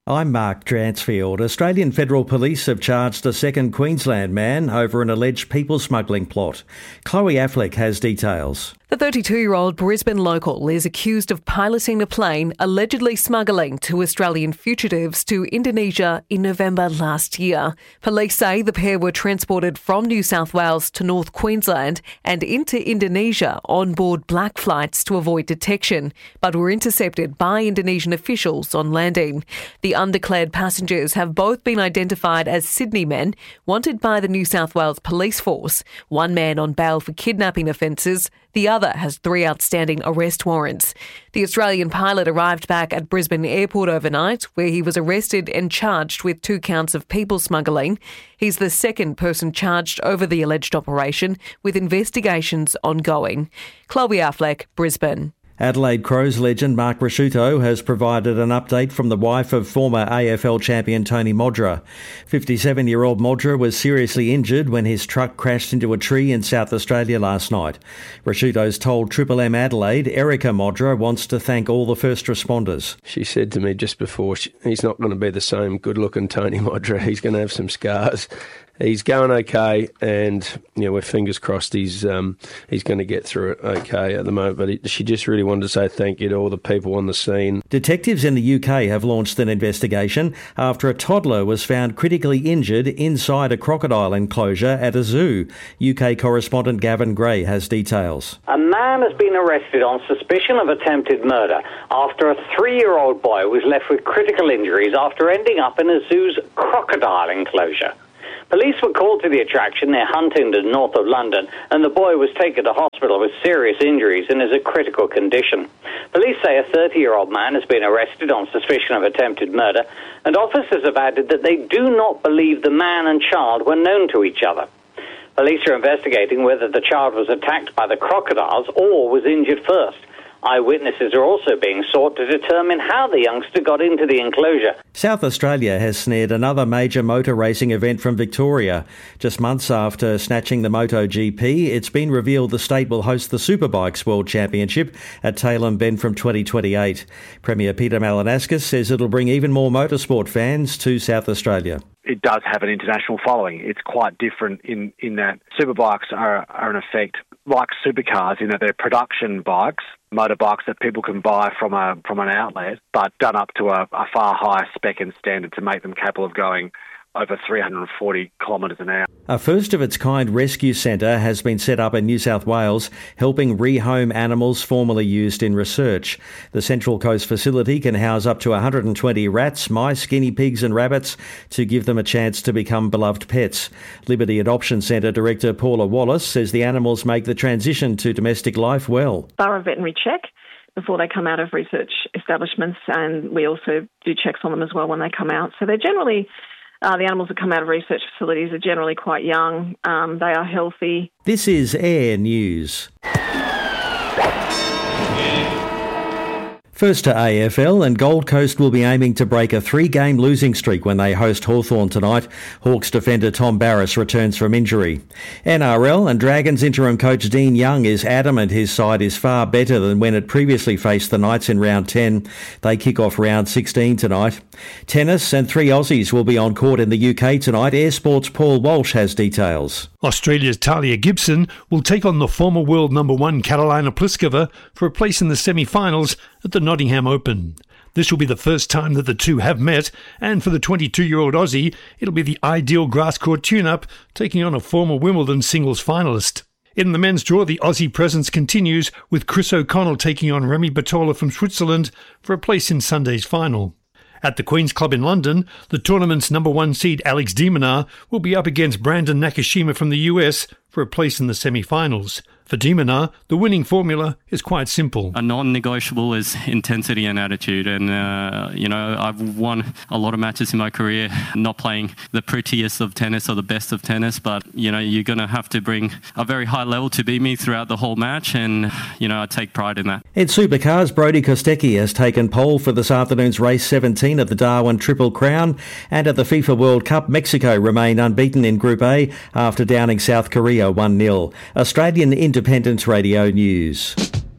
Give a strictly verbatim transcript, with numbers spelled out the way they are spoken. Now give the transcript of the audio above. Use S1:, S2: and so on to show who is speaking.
S1: I'm Mark Dransfield. Australian Federal Police have charged a second Queensland man over an alleged people smuggling plot. Chloe Affleck has details.
S2: The thirty-two-year-old Brisbane local is accused of piloting a plane allegedly smuggling two Australian fugitives to Indonesia in November last year. Police say the pair were transported from New South Wales to North Queensland and into Indonesia on board black flights to avoid detection, but were intercepted by Indonesian officials on landing. The undeclared passengers have both been identified as Sydney men, wanted by the New South Wales Police Force. One man on bail for kidnapping offences. The other has three outstanding arrest warrants. The Australian pilot arrived back at Brisbane Airport overnight, where he was arrested and charged with two counts of people smuggling. He's the second person charged over the alleged operation, with investigations ongoing. Chloe Affleck, Brisbane.
S1: Adelaide Crows legend Mark Ricciuto has provided an update from the wife of former A F L champion Tony Modra. fifty-seven-year-old Modra was seriously injured when his truck crashed into a tree in South Australia last night. Ricciuto's told Triple M Adelaide Erica Modra wants to thank all the first responders.
S3: She said to me just before, he's not going to be the same good-looking Tony Modra. He's going to have some scars. He's going okay, and you know, we're fingers crossed he's um, he's going to get through it okay at the moment. But it, she just really wanted to say thank you to all the people on the scene.
S1: Detectives in the U K have launched an investigation after a toddler was found critically injured inside a crocodile enclosure at a zoo. U K correspondent Gavin Gray has details.
S4: A man has been arrested on suspicion of attempted murder after a three-year-old boy was left with critical injuries after ending up in a zoo's crocodile enclosure. Police were called to the attraction near Huntingdon, north of London, and the boy was taken to hospital with serious injuries and is in critical condition. Police say a thirty-year-old man has been arrested on suspicion of attempted murder, and officers have added that they do not believe the man and child were known to each other. Police are investigating whether the child was attacked by the crocodiles or was injured first. Eyewitnesses are also being sought to determine how the youngster got into the enclosure.
S1: South Australia has snared another major motor racing event from Victoria. Just months after snatching the MotoGP, it's been revealed the state will host the Superbikes World Championship at Tailem Bend from twenty twenty-eight. Premier Peter Malinauskas says it'll bring even more motorsport fans to South Australia.
S5: It does have an international following. It's quite different in, in that superbikes are, are in effect like supercars in that they're production bikes, motorbikes that people can buy from a from an outlet, but done up to a, a far higher spec and standard to make them capable of going over three hundred forty kilometres an hour.
S1: A first-of-its-kind rescue centre has been set up in New South Wales, helping rehome animals formerly used in research. The Central Coast facility can house up to one hundred twenty rats, mice, guinea pigs and rabbits to give them a chance to become beloved pets. Liberty Adoption Centre Director Paula Wallace says the animals make the transition to domestic life well.
S6: Thorough veterinary check before they come out of research establishments, and we also do checks on them as well when they come out. So they're generally... Uh, the animals that come out of research facilities are generally quite young. Um, they are healthy.
S1: This is Air News. First to A F L, and Gold Coast will be aiming to break a three-game losing streak when they host Hawthorn tonight. Hawks defender Tom Barrass returns from injury. N R L and Dragons interim coach Dean Young is adamant his side is far better than when it previously faced the Knights in round ten. They kick off round sixteen tonight. Tennis, and three Aussies will be on court in the U K tonight. Air Sports' Paul Walsh has details.
S7: Australia's Talia Gibson will take on the former world number one Karolina Pliskova for a place in the semi-finals at the Nottingham Open. This will be the first time that the two have met, and for the twenty-two-year-old Aussie, it'll be the ideal grass-court tune-up, taking on a former Wimbledon singles finalist. In the men's draw, the Aussie presence continues, with Chris O'Connell taking on Remy Batola from Switzerland for a place in Sunday's final. At the Queen's Club in London, the tournament's number one seed Alex de Minaur will be up against Brandon Nakashima from the U S for a place in the semi-finals. For de Minaur, the winning formula is quite simple.
S8: A non-negotiable is intensity and attitude. And, uh, you know, I've won a lot of matches in my career, not playing the prettiest of tennis or the best of tennis. But, you know, you're going to have to bring a very high level to beat me throughout the whole match. And, you know, I take pride in that.
S1: In supercars, Brody Kostecki has taken pole for this afternoon's race seventeen at the Darwin Triple Crown. And at the FIFA World Cup, Mexico remained unbeaten in Group A after downing South Korea one nil. Australian Independence Radio News.